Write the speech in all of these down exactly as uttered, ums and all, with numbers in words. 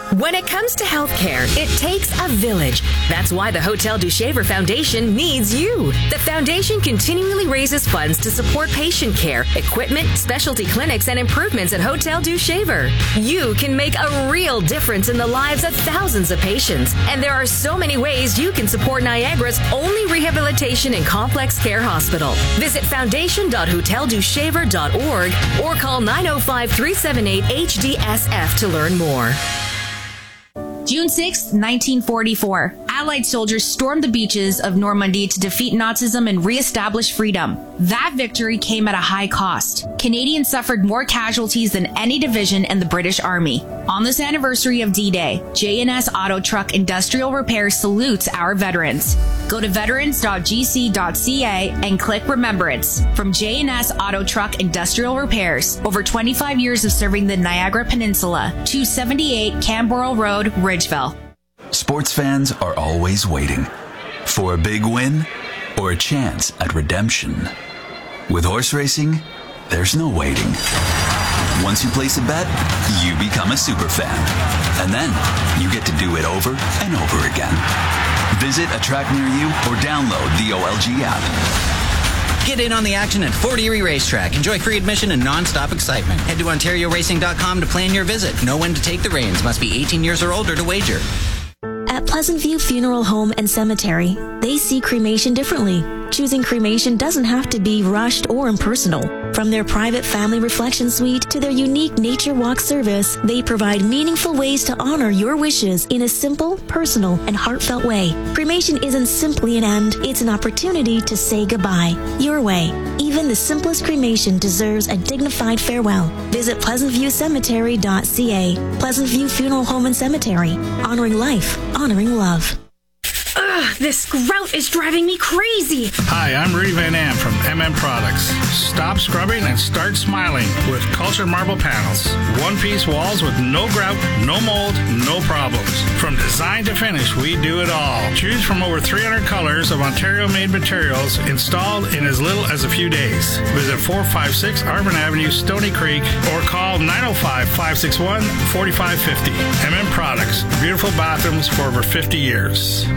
When it comes to healthcare, it takes a village. That's why the Hotel du Shaver Foundation needs you. The foundation continually raises funds to support patient care, equipment, specialty clinics, and improvements at Hotel du Shaver. You can make a real difference in the lives of thousands of patients, and there are so many ways you can support Niagara's only rehabilitation and complex care hospital. Visit foundation dot hotel du shaver dot org or call nine oh five, three seven eight, H D S F to learn more. June sixth, nineteen forty-four. Allied soldiers stormed the beaches of Normandy to defeat Nazism and reestablish freedom. That victory came at a high cost. Canadians suffered more casualties than any division in the British Army. On this anniversary of D-Day, J N S Auto Truck Industrial Repair salutes our veterans. Go to veterans dot g c dot c a and click Remembrance. From J N S Auto Truck Industrial Repairs, over twenty-five years of serving the Niagara Peninsula, two seventy-eight Canberra Road, Ridgeville. Sports fans are always waiting for a big win or a chance at redemption. With horse racing, there's no waiting. Once you place a bet, you become a super fan. And then you get to do it over and over again. Visit a track near you or download the O L G app. Get in on the action at Fort Erie Racetrack. Enjoy free admission and non-stop excitement. Head to ontario racing dot com to plan your visit. Know when to take the reins. Must be eighteen years or older to wager. At Pleasant View Funeral Home and Cemetery, they see cremation differently. Choosing cremation doesn't have to be rushed or impersonal. From their private family reflection suite to their unique nature walk service, they provide meaningful ways to honor your wishes in a simple, personal, and heartfelt way. Cremation isn't simply an end, it's an opportunity to say goodbye. Your way. Even the simplest cremation deserves a dignified farewell. Visit pleasant view cemetery dot c a. Pleasant View Funeral Home and Cemetery. Honoring life, honoring love. Ugh, this grout is driving me crazy. Hi, I'm Rudy Van Am from M M Products. Stop scrubbing and start smiling with Cultured Marble Panels. One-piece walls with no grout, no mold, no problems. From design to finish, we do it all. Choose from over three hundred colors of Ontario-made materials installed in as little as a few days. Visit four five six Arvin Avenue, Stony Creek, or call nine oh five, five six one, four five five oh. M M Products, beautiful bathrooms for over fifty years.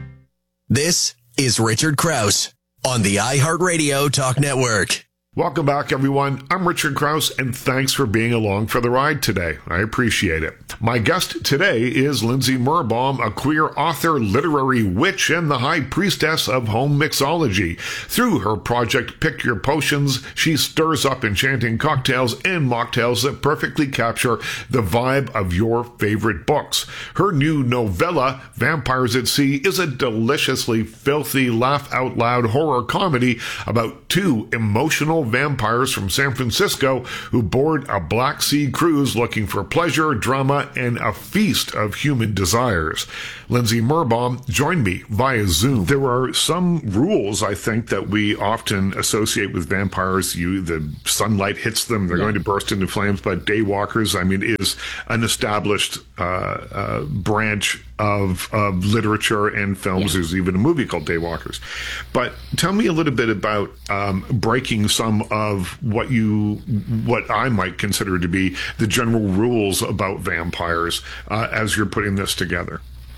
This is Richard Krause on the iHeartRadio Talk Network. Welcome back, everyone. I'm Richard Krause, and thanks for being along for the ride today. I appreciate it. My guest today is Lindsay Mirbaum, a queer author, literary witch, and the high priestess of home mixology. Through her project, Pick Your Potions, she stirs up enchanting cocktails and mocktails that perfectly capture the vibe of your favorite books. Her new novella, Vampires at Sea, is a deliciously filthy, laugh-out-loud horror comedy about two emotional vampires from San Francisco who board a Black Sea cruise looking for pleasure, drama, and a feast of human desires. Lindsay Mirbaum joined me via Zoom. There are some rules, I think, that we often associate with vampires. You, the sunlight hits them, they're yeah. going to burst into flames. But Daywalkers, I mean, is an established uh, uh, branch of, of literature and films. Yeah. There's even a movie called Daywalkers. But tell me a little bit about um, breaking some of what you, what I might consider to be the general rules about vampires uh, as you're putting this together.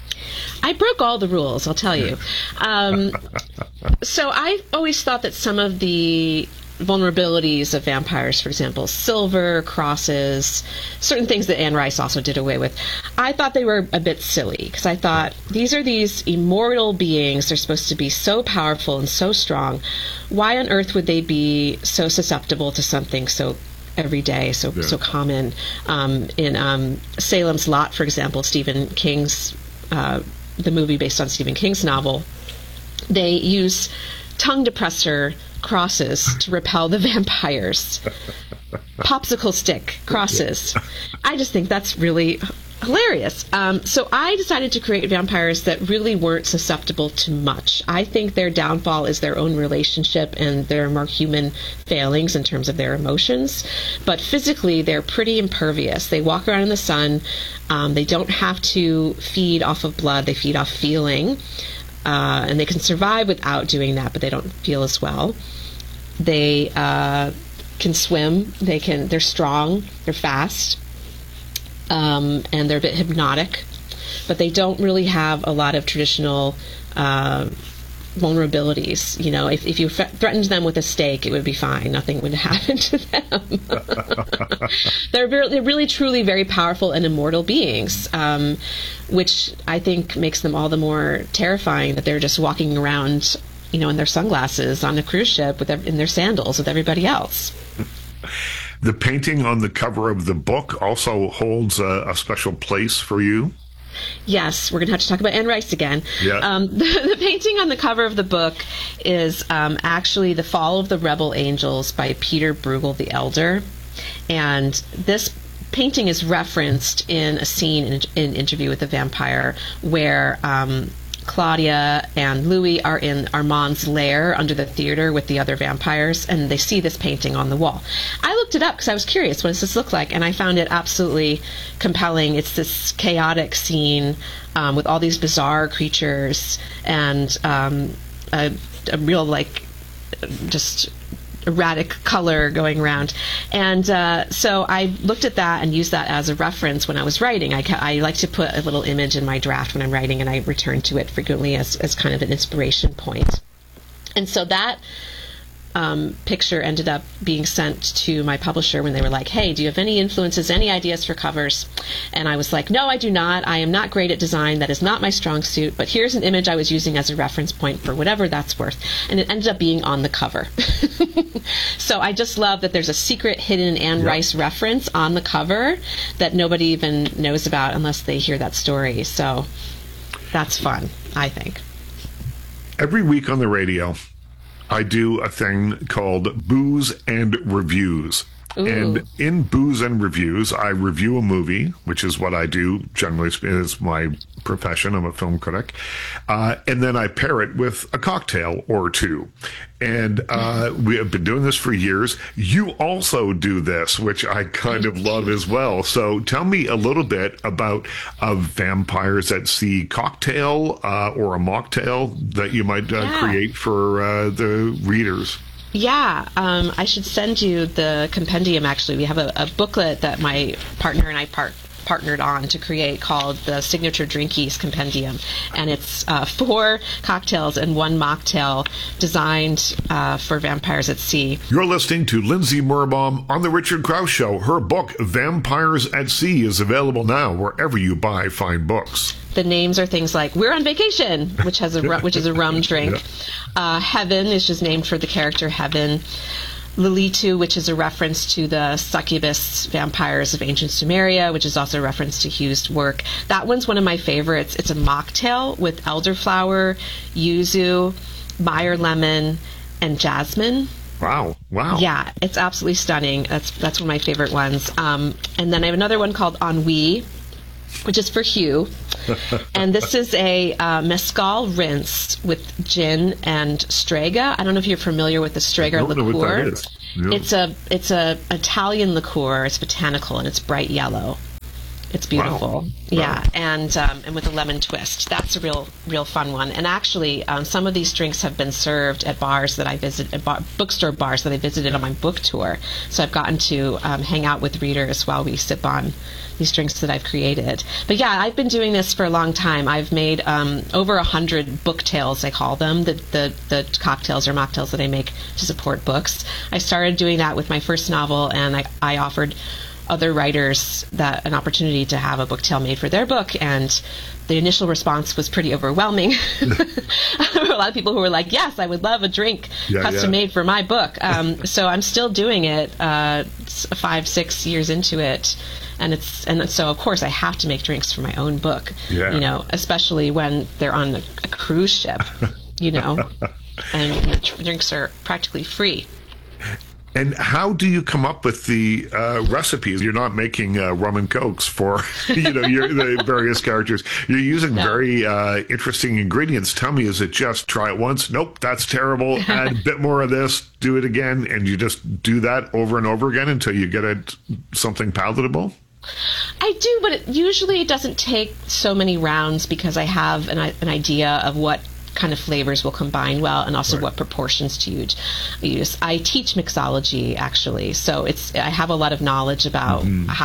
I broke all the rules, I'll tell you. Um, so I always thought that some of the vulnerabilities of vampires, for example, silver, crosses, certain things that Anne Rice also did away with, I thought they were a bit silly, because I thought these are these immortal beings. They're supposed to be so powerful and so strong. Why on earth would they be so susceptible to something so everyday, so yeah. so common? Um, in um, Salem's Lot, for example, Stephen King's uh, the movie based on Stephen King's novel, they use tongue depressor crosses to repel the vampires. Popsicle stick crosses. I just think that's really hilarious. Um, so I decided to create vampires that really weren't susceptible to much. I think their downfall is their own relationship and their more human failings in terms of their emotions. But physically, they're pretty impervious. They walk around in the sun. Um, they don't have to feed off of blood. They feed off feeling. Uh, and they can survive without doing that, but they don't feel as well. They uh, can swim. They can. They're strong. They're fast. um, and they're a bit hypnotic, but they don't really have a lot of traditional uh, vulnerabilities. You know, if, if you f- threatened them with a stake, it would be fine. Nothing would happen to them. they're, very, they're really, truly very powerful and immortal beings, um, which I think makes them all the more terrifying that they're just walking around, you know, in their sunglasses on a cruise ship with in their sandals with everybody else. The painting on the cover of the book also holds a, a special place for you. Yes, we're going to have to talk about Anne Rice again. Yeah. Um, the, the painting on the cover of the book is um, actually The Fall of the Rebel Angels by Peter Bruegel the Elder. And this painting is referenced in a scene in, in Interview with the Vampire where um, Claudia and Louis are in Armand's lair under the theater with the other vampires, and they see this painting on the wall. I looked it up because I was curious, what does this look like? And I found it absolutely compelling. It's this chaotic scene um, with all these bizarre creatures and um, a, a real, like, just erratic color going around. And uh, so I looked at that and used that as a reference when I was writing. I, ca- I like to put a little image in my draft when I'm writing, and I return to it frequently as, as kind of an inspiration point. And so that um, picture ended up being sent to my publisher when they were like, hey, do you have any influences, any ideas for covers? And I was like, no, I do not. I am not great at design. That is not my strong suit. But here's an image I was using as a reference point for whatever that's worth. And it ended up being on the cover. So I just love that there's a secret hidden Anne yep. Rice reference on the cover that nobody even knows about unless they hear that story. So that's fun, I think. Every week on the radio, I do a thing called Booze and Reviews. Ooh. And in Booze and Reviews, I review a movie, which is what I do generally. Is my profession. I'm a film critic. Uh, and then I pair it with a cocktail or two. And uh, we have been doing this for years. You also do this, which I kind of love as well. So tell me a little bit about a Vampires at Sea cocktail uh, or a mocktail that you might uh, yeah. create for uh, the readers. Yeah, um, I should send you the compendium, actually. We have a, a booklet that my partner and I part, partnered on to create called the Signature Drinkies Compendium. And it's uh, four cocktails and one mocktail designed uh, for Vampires at Sea. You're listening to Lindsay Mirbaum on The Richard Krause Show. Her book, Vampires at Sea, is available now wherever you buy fine books. The names are things like We're on Vacation, which has a which is a rum drink. Uh, Heaven is just named for the character Heaven. Lilitu, which is a reference to the succubus vampires of ancient Sumeria, which is also a reference to Hugh's work. That one's one of my favorites. It's a mocktail with elderflower, yuzu, Meyer lemon, and jasmine. Wow. Wow. Yeah, it's absolutely stunning. That's that's one of my favorite ones. Um, and then I have another one called Ennui, which is for Hugh. And this is a uh, mezcal rinse with gin and strega. I don't know if you're familiar with the strega I don't liqueur. know what that is. Yeah. It's a it's a Italian liqueur. It's botanical and it's bright yellow. It's beautiful. Wow. Yeah, wow. and um, and with a lemon twist. That's a real real fun one. And actually, um, some of these drinks have been served at bars that I visit, at bar, bookstore bars that I visited on my book tour. So I've gotten to um, hang out with readers while we sip on these drinks that I've created. But yeah, I've been doing this for a long time. I've made um, over a hundred book tales, I call them, the, the the cocktails or mocktails that I make to support books. I started doing that with my first novel, and I, I offered other writers that an opportunity to have a book tale made for their book, and the initial response was pretty overwhelming. There were a lot of people who were like, yes, I would love a drink yeah, custom yeah. made for my book. Um, so I'm still doing it uh, five, six years into it. And it's and so of course I have to make drinks for my own book, yeah. you know, especially when they're on a, a cruise ship, you know, and the drinks are practically free. And how do you come up with the uh, recipes? You're not making uh, rum and cokes for, you know, your, the various characters. You're using no. very uh, interesting ingredients. Tell me, is it just try it once? Nope, that's terrible. Add a bit more of this, do it again, and you just do that over and over again until you get it something palatable? I do, but it usually doesn't take so many rounds because I have an, an idea of what kind of flavors will combine well, and also right. what proportions to use. I teach mixology, actually, so it's I have a lot of knowledge about mm-hmm. how to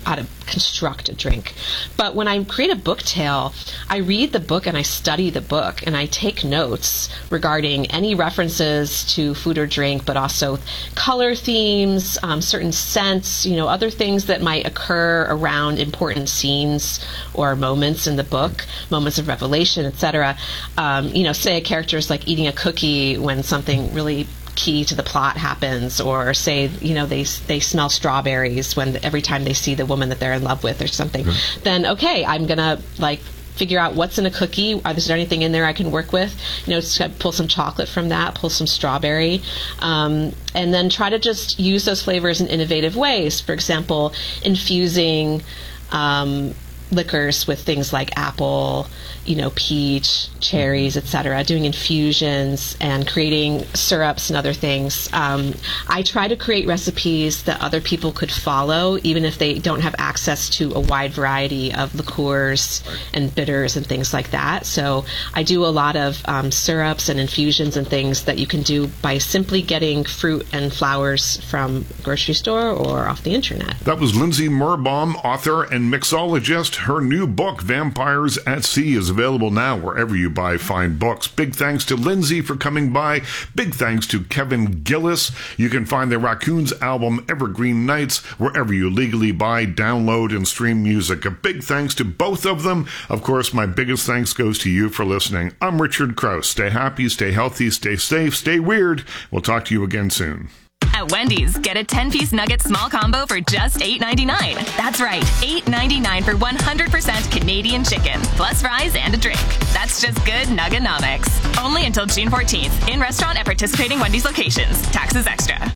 how to construct a drink. But when I create a book tale, I read the book and I study the book and I take notes regarding any references to food or drink, but also color themes, um, certain scents, you know, other things that might occur around important scenes or moments in the book, moments of revelation, et cetera. Um, you know, say a character is like eating a cookie when something really key to the plot happens, or say, you know, they they smell strawberries when every time they see the woman that they're in love with or something. Mm-hmm. Then okay, I'm gonna like figure out what's in a cookie. Is there anything in there I can work with? You know, just pull some chocolate from that, pull some strawberry, um, and then try to just use those flavors in innovative ways. For example, infusing um, liquors with things like apple, you know, peach, cherries, et cetera, doing infusions and creating syrups and other things. Um, I try to create recipes that other people could follow, even if they don't have access to a wide variety of liqueurs and bitters and things like that. So I do a lot of um, syrups and infusions and things that you can do by simply getting fruit and flowers from a grocery store or off the internet. That was Lindsay Mirbaum, author and mixologist. Her new book, Vampires at Sea, is available now wherever you buy fine books. Big thanks to Lindsay for coming by. Big thanks to Kevin Gillis. You can find the Raccoons album Evergreen Nights wherever you legally buy, download, and stream music. A big thanks to both of them. Of course, my biggest thanks goes to you for listening. I'm Richard Crouse. Stay happy, stay healthy, stay safe, stay weird. We'll talk to you again soon. At Wendy's, get a ten-piece nugget small combo for just eight ninety-nine. That's right, eight ninety-nine for one hundred percent Canadian chicken, plus fries and a drink. That's just good Nugganomics. Only until June fourteenth. In restaurant at participating Wendy's locations. Taxes extra.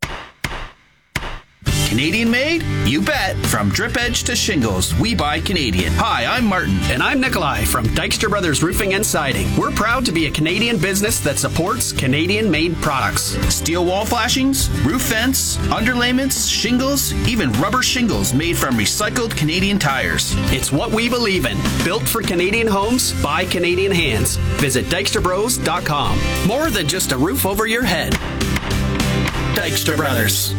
Canadian made? You bet. From drip edge to shingles, we buy Canadian. Hi, I'm Martin. And I'm Nikolai from Dykstra Brothers Roofing and Siding. We're proud to be a Canadian business that supports Canadian-made products. Steel wall flashings, roof vents, underlayments, shingles, even rubber shingles made from recycled Canadian tires. It's what we believe in. Built for Canadian homes by Canadian hands. Visit dykstra bros dot com. More than just a roof over your head. Dykstra Brothers.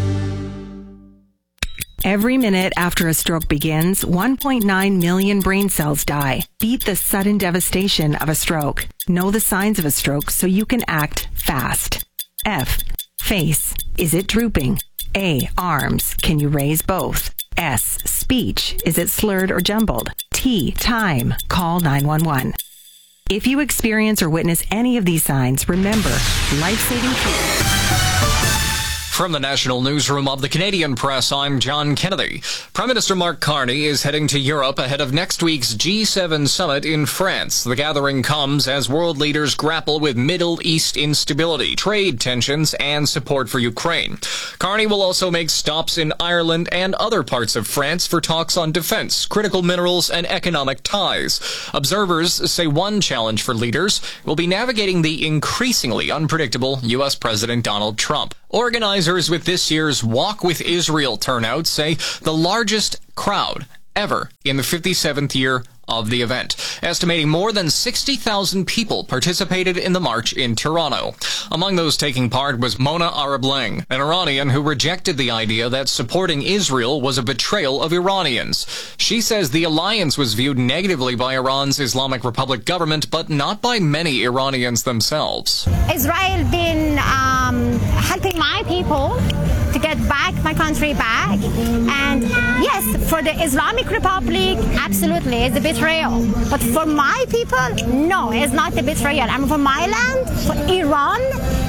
Every minute after a stroke begins, one point nine million brain cells die. Beat the sudden devastation of a stroke. Know the signs of a stroke so you can act fast. F. Face. Is it drooping? A. Arms. Can you raise both? S. Speech. Is it slurred or jumbled? T. Time. Call nine one one. If you experience or witness any of these signs, remember, life-saving treatment. From the National Newsroom of the Canadian Press, I'm John Kennedy. Prime Minister Mark Carney is heading to Europe ahead of next week's G seven summit in France. The gathering comes as world leaders grapple with Middle East instability, trade tensions, and support for Ukraine. Carney will also make stops in Ireland and other parts of France for talks on defense, critical minerals, and economic ties. Observers say one challenge for leaders will be navigating the increasingly unpredictable U S President Donald Trump. Organizers with this year's Walk with Israel turnout say the largest crowd ever in the fifty-seventh year of the event. Estimating more than sixty thousand people participated in the march in Toronto. Among those taking part was Mona Arableng, an Iranian who rejected the idea that supporting Israel was a betrayal of Iranians. She says the alliance was viewed negatively by Iran's Islamic Republic government, but not by many Iranians themselves. Israel been um, helping my people to get back my country back. And yes, for the Islamic Republic, absolutely, it's a betrayal. But for my people, no, it's not a betrayal. And for my land, for Iran,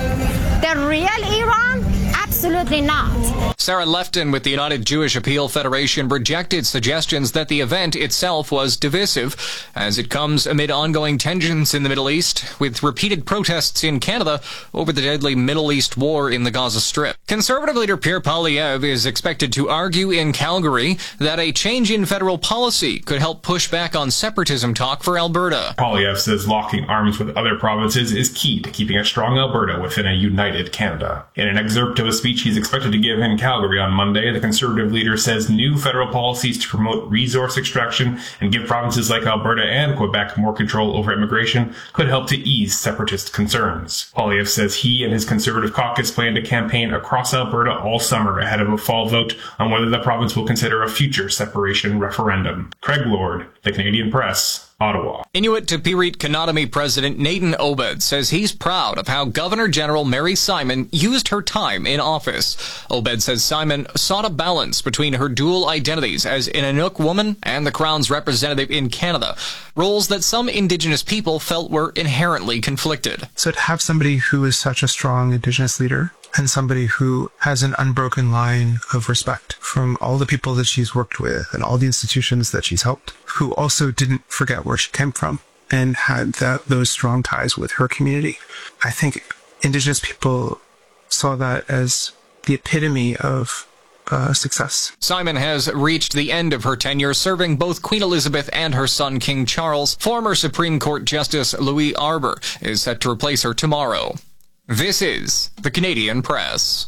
the real Iran, absolutely not. Sarah Lefton with the United Jewish Appeal Federation rejected suggestions that the event itself was divisive, as it comes amid ongoing tensions in the Middle East, with repeated protests in Canada over the deadly Middle East war in the Gaza Strip. Conservative leader Pierre Poilievre is expected to argue in Calgary that a change in federal policy could help push back on separatism talk for Alberta. Poilievre says locking arms with other provinces is key to keeping a strong Alberta within a united Canada. In an excerpt of a speech he's expected to give in Calgary, Calgary on Monday. The Conservative leader says new federal policies to promote resource extraction and give provinces like Alberta and Quebec more control over immigration could help to ease separatist concerns. Poilievre says he and his Conservative caucus plan to campaign across Alberta all summer ahead of a fall vote on whether the province will consider a future separation referendum. Craig Lord, The Canadian Press, Ottawa. Inuit Tapiriit Kanatami President Nathan Obed says he's proud of how Governor General Mary Simon used her time in office. Obed says Simon sought a balance between her dual identities as an Inuk woman and the Crown's representative in Canada, roles that some Indigenous people felt were inherently conflicted. So to have somebody who is such a strong Indigenous leader and somebody who has an unbroken line of respect from all the people that she's worked with and all the institutions that she's helped, who also didn't forget where she came from and had that, those strong ties with her community. I think Indigenous people saw that as the epitome of uh, success. Simon has reached the end of her tenure, serving both Queen Elizabeth and her son King Charles. Former Supreme Court Justice Louis Arbour is set to replace her tomorrow. This is the Canadian Press.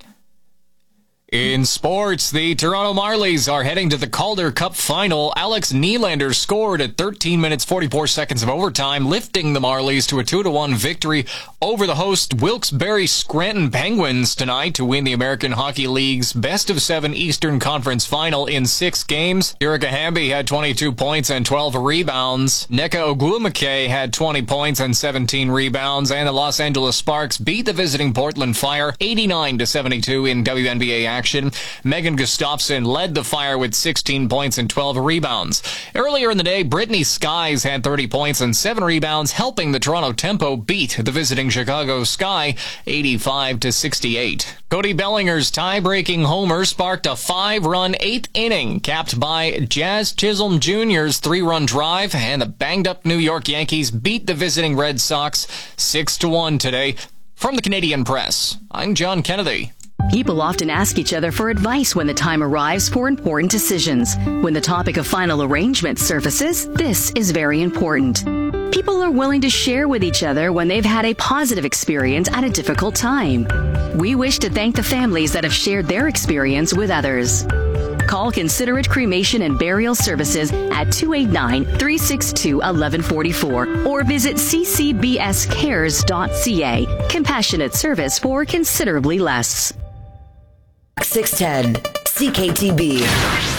In sports, the Toronto Marlies are heading to the Calder Cup final. Alex Nylander scored at thirteen minutes forty-four seconds of overtime, lifting the Marlies to a two to one victory over the host Wilkes-Barre Scranton Penguins tonight to win the American Hockey League's best of seven Eastern Conference final in six games. Erica Hamby had twenty-two points and twelve rebounds. Nneka Ogwumike had twenty points and seventeen rebounds, and the Los Angeles Sparks beat the visiting Portland Fire eighty-nine to seventy-two in W N B A action. Megan Gustafsson led the Fire with sixteen points and twelve rebounds. Earlier in the day, Brittany Skies had thirty points and seven rebounds, helping the Toronto Tempo beat the visiting Chicago Sky eighty-five to sixty-eight. Cody Bellinger's tie-breaking homer sparked a five-run eighth inning, capped by Jazz Chisholm Junior's three-run drive, and the banged-up New York Yankees beat the visiting Red Sox six to one today. From the Canadian Press, I'm John Kennedy. People often ask each other for advice when the time arrives for important decisions. When the topic of final arrangement surfaces, this is very important. People are willing to share with each other when they've had a positive experience at a difficult time. We wish to thank the families that have shared their experience with others. Call Considerate Cremation and Burial Services at two eight nine, three six two, one one four four or visit c c b s cares dot c a. Compassionate service for considerably less. six ten C K T B.